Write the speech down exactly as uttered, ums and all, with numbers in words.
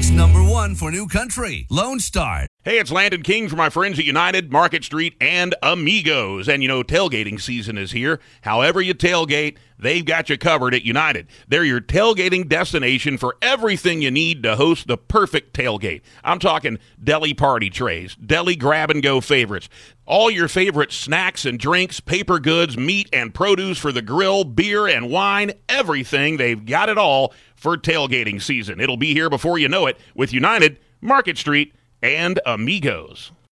Traffic's number one for New Country, Lone Star. Hey, it's Landon King for my friends at United, Market Street, and Amigos. And, you know, tailgating season is here. However you tailgate, they've got you covered at United. They're your tailgating destination for everything you need to host the perfect tailgate. I'm talking deli party trays, deli grab-and-go favorites, all your favorite snacks and drinks, paper goods, meat and produce for the grill, beer and wine, everything. They've got it all for tailgating season. It'll be here before you know it with United, Market Street, and Amigos.